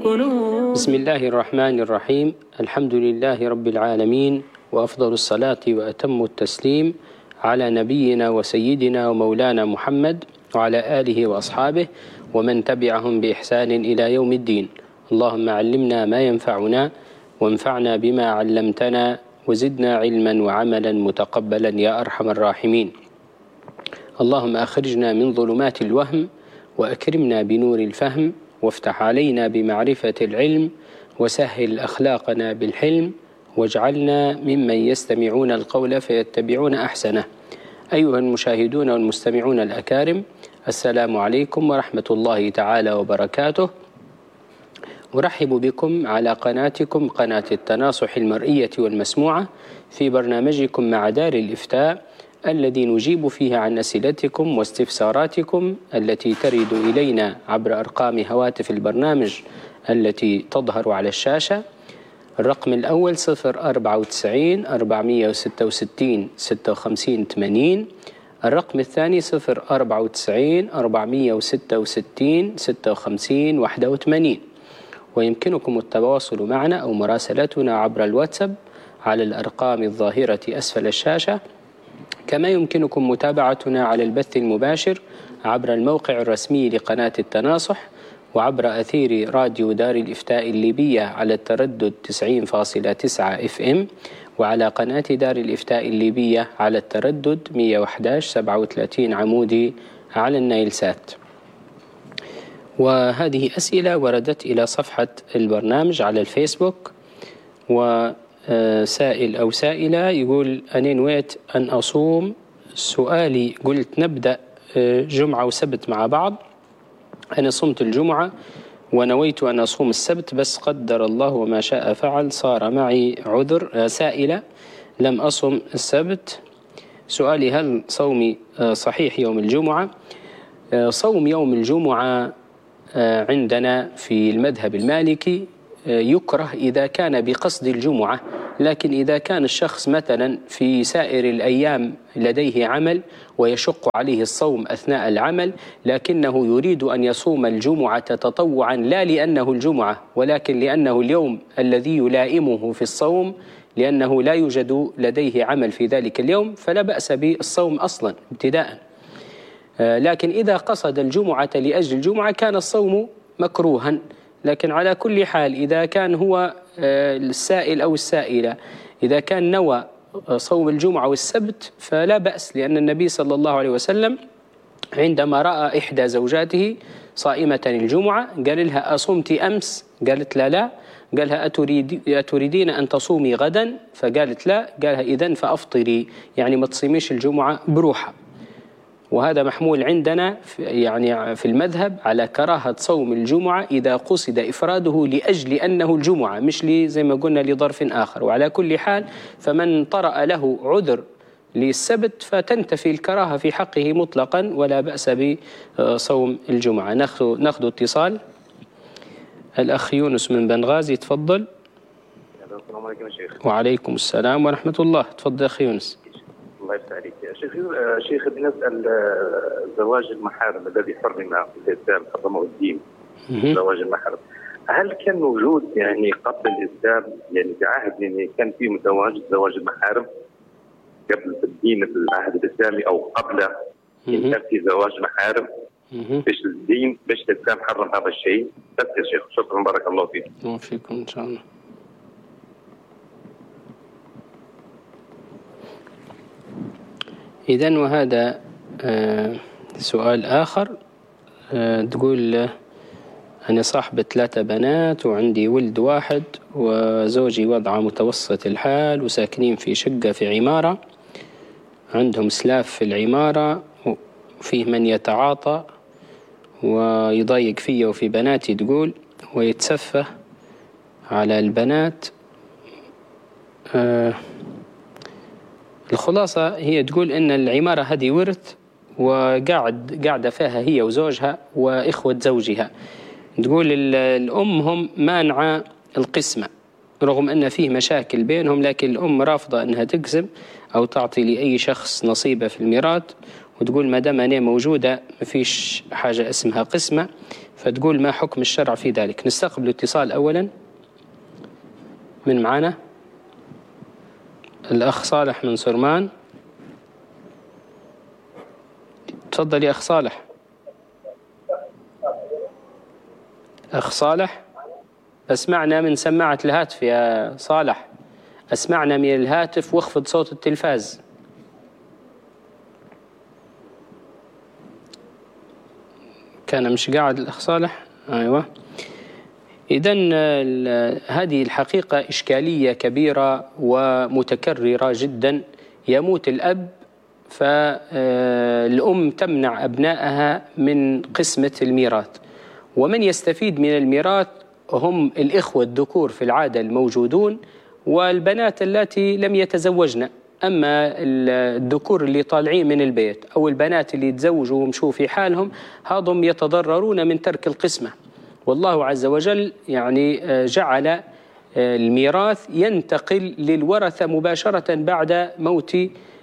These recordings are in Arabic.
كنوز. بسم الله الرحمن الرحيم. الحمد لله رب العالمين، وأفضل الصلاة وأتم التسليم على نبينا وسيدنا ومولانا محمد وعلى آله وأصحابه ومن تبعهم بإحسان إلى يوم الدين. اللهم علمنا ما ينفعنا وانفعنا بما علمتنا وزدنا علما وعملا متقبلا يا أرحم الراحمين. اللهم أخرجنا من ظلمات الوهم وأكرمنا بنور الفهم، وافتح علينا بمعرفة العلم، وسهل أخلاقنا بالحلم، واجعلنا ممن يستمعون القول فيتبعون أحسنه. أيها المشاهدون والمستمعون الأكارم، السلام عليكم ورحمة الله تعالى وبركاته. أرحب بكم على قناتكم، قناة التناصح المرئية والمسموعة، في برنامجكم مع دار الإفتاء، الذي نجيب فيه عن أسئلتكم واستفساراتكم التي ترد إلينا عبر أرقام هواتف البرنامج التي تظهر على الشاشة. الرقم الأول 094 466 56 80. الرقم الثاني 094 466 56 81. ويمكنكم التواصل معنا أو مراسلتنا عبر الواتساب على الأرقام الظاهرة أسفل الشاشة. كما يمكنكم متابعتنا على البث المباشر عبر الموقع الرسمي لقناة التناصح، وعبر أثير راديو دار الإفتاء الليبية على التردد 90.9 FM، وعلى قناة دار الإفتاء الليبية على التردد 111.37 عمودي على النايل سات. وهذه أسئلة وردت إلى صفحة البرنامج على الفيسبوك. وسائل أو سائلة يقول: أنا نويت أن أصوم. سؤالي، قلت نبدأ جمعة وسبت مع بعض. أنا صمت الجمعة ونويت أن أصوم السبت، بس قدر الله وما شاء فعل، صار معي عذر. سائلة: لم أصم السبت. سؤالي: هل صومي صحيح يوم الجمعة؟ صوم يوم الجمعة عندنا في المذهب المالكي يكره إذا كان بقصد الجمعة، لكن إذا كان الشخص مثلا في سائر الأيام لديه عمل ويشق عليه الصوم أثناء العمل، لكنه يريد أن يصوم الجمعة تطوعا، لا لأنه الجمعة ولكن لأنه اليوم الذي يلائمه في الصوم، لأنه لا يوجد لديه عمل في ذلك اليوم، فلا بأس بالصوم أصلا ابتداء. لكن إذا قصد الجمعة لأجل الجمعة كان الصوم مكروها. لكن على كل حال إذا كان هو السائل أو السائلة إذا كان نوى صوم الجمعة والسبت فلا بأس، لأن النبي صلى الله عليه وسلم عندما رأى إحدى زوجاته صائمة الجمعة قال لها: أصمت أمس؟ قالت لا. قالها: أتريدين أن تصومي غدا؟ فقالت لا. قالها: إذن فأفطري، يعني ما تصيميش الجمعة بروحها. وهذا محمول عندنا يعني في المذهب على كراهة صوم الجمعة إذا قصد إفراده لأجل أنه الجمعة، مش زي ما قلنا لظرف آخر. وعلى كل حال فمن طرأ له عذر للسبت فتنتفي الكراهة في حقه مطلقا، ولا بأس بصوم الجمعة. ناخذ اتصال. الأخ يونس من بنغازي، تفضل. السلام عليكم يا شيخ. وعليكم السلام ورحمة الله. تفضل أخي يونس. الله يفتح عليك يا شيخ. بنسأل زواج المحارم الذي حرم في الإسلام، حرمه الدين، زواج المحارم، هل كان موجود يعني قبل الإسلام، يعني في عهد يعني كان في متواجد زواج المحارم قبل الدين في العهد الإسلامي أو قبله؟ كان في زواج محارم باش الإسلام حرم هذا الشيء؟ بس يا شيخ، شكرا، بارك الله فيك. وفيكم إن شاء الله. إذن وهذا سؤال آخر. تقول: أنا صاحبة 3 بنات وعندي ولد واحد، وزوجي وضعه متوسط الحال، وساكنين في شقة في عمارة، عندهم سلاف في العمارة، وفيه من يتعاطى ويضايق فيه وفي بناتي، تقول، ويتسفه على البنات. الخلاصة هي تقول إن العمارة هذه ورث، وقاعدة فيها هي وزوجها وإخوة زوجها. تقول الأم هم مانعة القسمة رغم أن فيه مشاكل بينهم، لكن الأم رافضة أنها تقسم أو تعطي لأي شخص نصيبه في الميراث، وتقول ما دام أنا موجودة ما فيش حاجة اسمها قسمة. فتقول ما حكم الشرع في ذلك. نستقبل اتصال أولا من معنا الأخ صالح من سرمان. تفضل يا أخ صالح. أخ صالح اسمعنا من سماعة الهاتف يا صالح، اسمعنا من الهاتف واخفض صوت التلفاز. كان مش قاعد الأخ صالح. أيوة. إذن هذه الحقيقة إشكالية كبيرة ومتكررة جدا. يموت الأب فالأم تمنع أبنائها من قسمة الميراث، ومن يستفيد من الميراث هم الإخوة الذكور في العادة الموجودون والبنات التي لم يتزوجن. أما الذكور اللي طالعين من البيت أو البنات اللي يتزوجوا ومشوا في حالهم هذم يتضررون من ترك القسمة. والله عز وجل يعني جعل الميراث ينتقل للورثة مباشرة بعد موت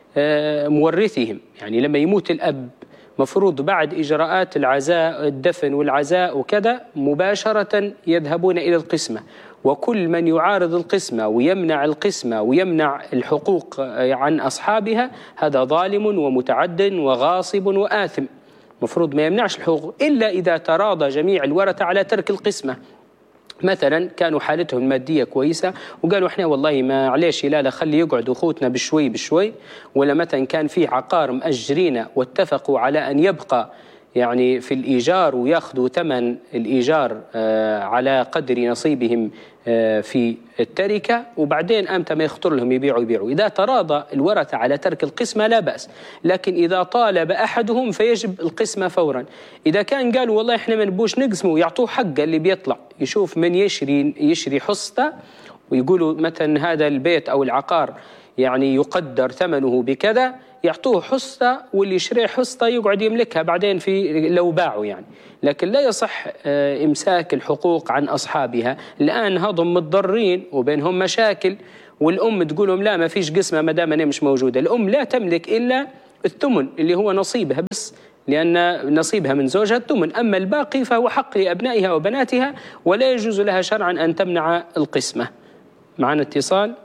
مورثهم. يعني لما يموت الأب مفروض بعد إجراءات العزاء الدفن والعزاء وكذا مباشرة يذهبون إلى القسمة، وكل من يعارض القسمة ويمنع القسمة ويمنع الحقوق عن أصحابها هذا ظالم ومتعد وغاصب وآثم. مفروض ما يمنعش الحقوق إلا إذا تراضى جميع الورثة على ترك القسمة. مثلا كانوا حالتهم المادية كويسة وقالوا احنا والله ما عليش، لا خلي يقعد أخوتنا بشوي بشوي، ولا مثلا كان في عقار مأجرين واتفقوا على أن يبقى يعني في الإيجار ويأخذوا ثمن الإيجار على قدر نصيبهم في التركة، وبعدين أمتى ما يخطر لهم يبيعوا. إذا تراضى الورثة على ترك القسمة لا بأس، لكن إذا طالب أحدهم فيجب القسمة فورا. إذا كان قالوا والله إحنا ما نبوش نقسمه يعطوه حقه اللي بيطلع، يشوف من يشري حصته ويقولوا مثلا هذا البيت أو العقار يعني يقدر ثمنه بكذا، يعطوه حصة واللي يشري حصة يقعد يملكها بعدين في لو باعوا يعني. لكن لا يصح إمساك الحقوق عن أصحابها. الآن هضم متضرين وبينهم مشاكل، والأم تقول لهم لا ما فيش قسمة ما دام أنا مش موجودة. الأم لا تملك إلا الثمن اللي هو نصيبها بس، لأن نصيبها من زوجها الثمن، أما الباقي فهو حق لأبنائها وبناتها ولا يجوز لها شرعا أن تمنع القسمة. معنا اتصال.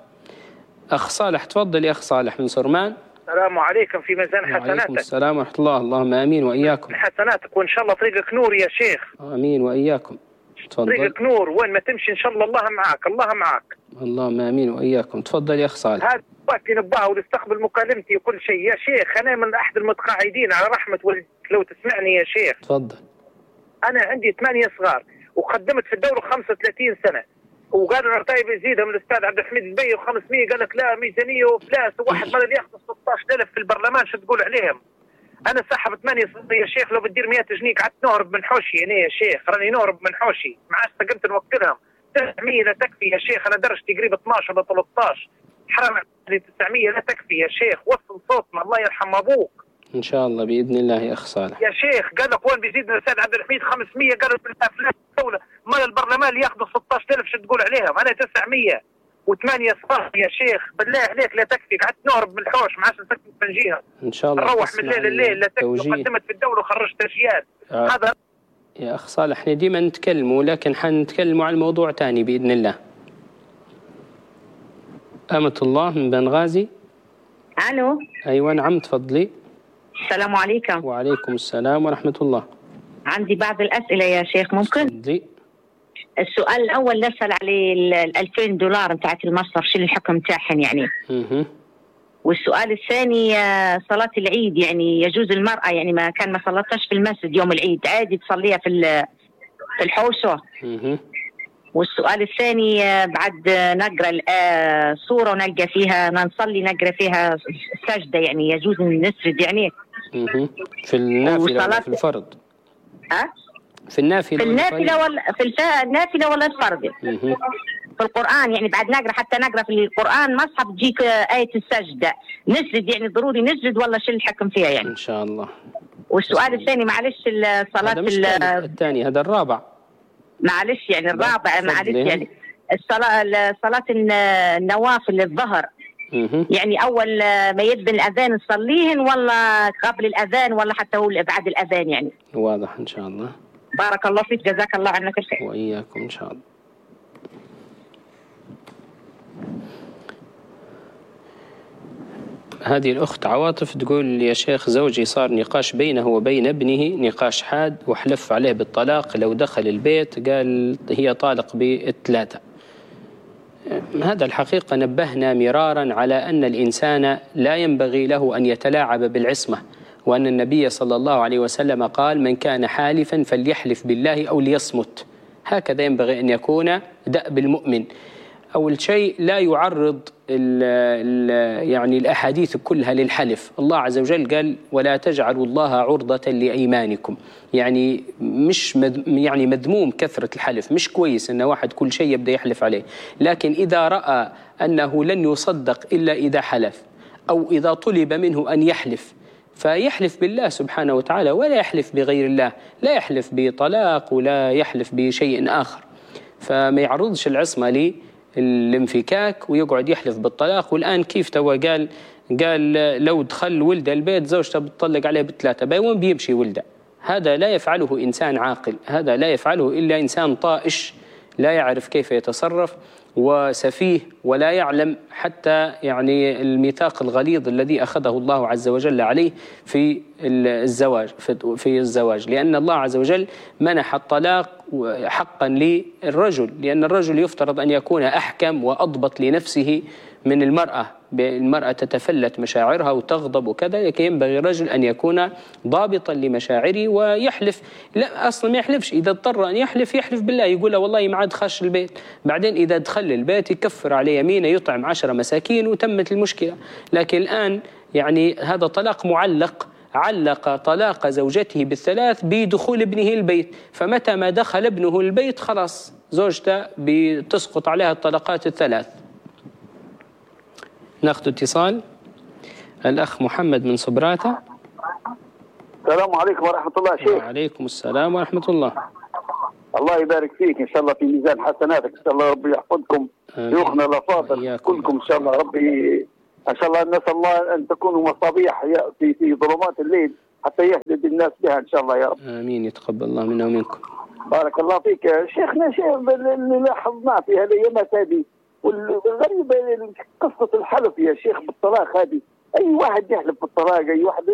أخ صالح تفضل يا أخ صالح من سرمان. السلام عليكم، في ميزان حسناتك. وعليكم السلام ورحمة الله. اللهم آمين وإياكم. حسناتك وإن شاء الله طريقك نور يا شيخ. آمين وإياكم. تفضل. طريقك نور وين ما تمشي إن شاء الله الله معك، الله معك. اللهم آمين وإياكم. تفضل يا أخ صالح. هذا وقت نباه وتستقبل مكالمتي وكل شيء يا شيخ. أنا من أحد المتقاعدين على رحمة والديك لو تسمعني يا شيخ. تفضل. أنا عندي 8 صغار وقدمت في الدورة 35 سنة، وقالوا رتايب يزيدها من الاستاذ عبد الحميد البي و500، قال لك لا ميزانيه وفلاس، وواحد بلد ياخذ 16,000 في البرلمان شو تقول عليهم؟ انا سحب 8 صغار يا شيخ، لو بدير 100 جنيه قعدت نهرب من حوشي انا يا شيخ، راني نهرب من حوشي، ما عادش قمت نوكلهم. 900 لا تكفي يا شيخ، انا درجتي قريب 12 ولا 13، حرام عليك 900 لا تكفي يا شيخ، وصل صوتنا الله يرحم ابوك. إن شاء الله بإذن الله يا أخ صالح. يا شيخ قال لك وين بيزيد من الاستاذ عبد الحميد 500، قالوا بالافلام الدوله مال البرلمان اللي ياخذوا 16,000 شو تقول عليهم؟ انا 900 و8 صفار يا شيخ، بالله عليك لا تكفي، قعدت نهرب من الحوش ما عادش نسكت بنجيها. إن شاء الله نروح من الليل لليل لا تكفي، قدمت في الدوله وخرجت اجيال. هذا يا أخ صالح احنا ديما نتكلموا، لكن حنتكلموا عن موضوع ثاني بإذن الله. أمة الله من بنغازي. الو. أيوة نعم تفضلي. السلام عليكم. وعليكم السلام ورحمة الله. عندي بعض الأسئلة يا شيخ ممكن؟ تفضلي. السؤال الأول نسأل عليه $2000 بتاعت المصرف شو الحكم تاعهن يعني؟ والسؤال الثاني صلاة العيد يعني يجوز المرأة يعني ما كان ما صلتش في المسجد يوم العيد عادي تصليها في الحوشة؟ والسؤال الثاني بعد نقرأ صورة ونلقى فيها نصلي نقرأ فيها سجدة يعني يجوز نسجد يعني؟ في النافلة ولا في الفرض؟ في النافلة ولا في النافلة ولا الفرض؟ في القرآن يعني بعد نقرأ حتى نقرأ في القرآن مصحف تجيك آية السجدة نسجد يعني ضروري نسجد ولا شو الحكم فيها يعني؟ إن شاء الله. والسؤال الثاني معلش الصلاة هذا مش الثاني هذا الرابع. معلش يعني الرابع معلش يعني صلاة النوافل الظهر يعني أول ما يدن الأذان نصليهن ولا قبل الأذان ولا حتى هو بعد الأذان يعني؟ واضح إن شاء الله. بارك الله فيك، جزاك الله عنا كل خير. وإياكم إن شاء الله. هذه الأخت عواطف تقول يا شيخ زوجي صار نقاش بينه وبين ابنه نقاش حاد وحلف عليه بالطلاق لو دخل البيت، قال هي طالق ب3. هذا الحقيقة نبهنا مرارا على أن الإنسان لا ينبغي له أن يتلاعب بالعصمة، وأن النبي صلى الله عليه وسلم قال من كان حالفا فليحلف بالله أو ليصمت. هكذا ينبغي أن يكون دأب المؤمن. أول شيء لا يعرض يعني الأحاديث كلها للحلف. الله عز وجل قال ولا تجعلوا الله عرضة لأيمانكم، يعني مش يعني مذموم كثرة الحلف، مش كويس أن واحد كل شيء يبدأ يحلف عليه، لكن إذا رأى أنه لن يصدق إلا إذا حلف أو إذا طلب منه أن يحلف فيحلف بالله سبحانه وتعالى ولا يحلف بغير الله، لا يحلف بطلاق ولا يحلف بشيء آخر، فما يعرضش العصمة الانفكاك ويقعد يحلف بالطلاق. والآن كيف توا قال لو دخل ولده البيت زوجته بتطلق عليه ب3، وين بيمشي ولده؟ هذا لا يفعله إنسان عاقل، هذا لا يفعله إلا إنسان طائش لا يعرف كيف يتصرف وسفيه ولا يعلم حتى يعني الميثاق الغليظ الذي أخذه الله عز وجل عليه في الزواج لأن الله عز وجل منح الطلاق حقا للرجل، لأن الرجل يفترض أن يكون أحكم وأضبط لنفسه من المرأة تتفلت مشاعرها وتغضب وكذا، لكن ينبغي الرجل أن يكون ضابطا لمشاعره ويحلف. لا أصلا ما يحلفش، إذا اضطر أن يحلف بالله، يقول والله ما عاد خش البيت، بعدين إذا دخل البيت يكفر عليه يمينه يطعم 10 مساكين وتمت المشكلة. لكن الآن يعني هذا طلاق معلق، علق طلاق زوجته ب3 بدخول ابنه البيت، فمتى ما دخل ابنه البيت خلاص زوجته بتسقط عليها الطلقات ال3. ناخذ اتصال. الأخ محمد من صبراتة. السلام عليكم ورحمة الله يا شيخ. وعليكم السلام ورحمة الله. الله يبارك فيك، إن شاء الله في ميزان حسناتك، إن شاء الله ربي يحفظكم شيوخنا الأفاضل كلكم إن شاء الله ربي، إن شاء الله نسأل الله أن تكونوا مصابيح في ظلمات الليل حتى يهدد الناس بها إن شاء الله يا رب. آمين، يتقبل الله منا ومنكم. بارك الله فيك شيخنا. شيخ اللي لاحظناه في هذه الأيامات هذه والغريبة قصة الحلف يا شيخ بالطلاق هذه، أي واحد يحلف بالطلاق، أي واحد